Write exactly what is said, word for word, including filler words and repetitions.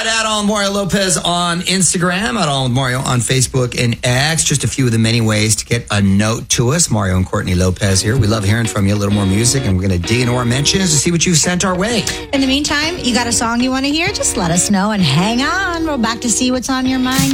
that. At On Mario Lopez on Instagram. At On Mario on Facebook and X. Just a few of the many ways to get a note to us. Mario and Courtney Lopez here. We love hearing from you. A little more music, and we're going to dig into our mentions to see what you've sent our way. In the meantime, you got a song you want to hear? Just let us know and hang on. We're back to see what's on your mind.